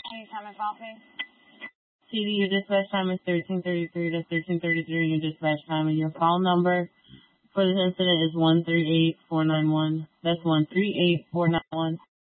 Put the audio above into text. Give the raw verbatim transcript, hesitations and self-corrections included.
Can you time and file, please? C D, your dispatch time is thirteen thirty-three to thirteen thirty-three, and your dispatch time and your file number for this incident is one three eight four nine one. That's one three eight four nine one.